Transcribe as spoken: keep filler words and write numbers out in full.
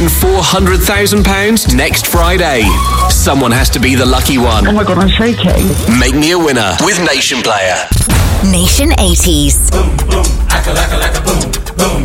four hundred thousand pounds next Friday. Someone has to be the lucky one. Oh my God, I'm shaking. Make me a winner with Nation Player. Nation eighties. Boom, boom, acca, lacka, lacka, boom, boom.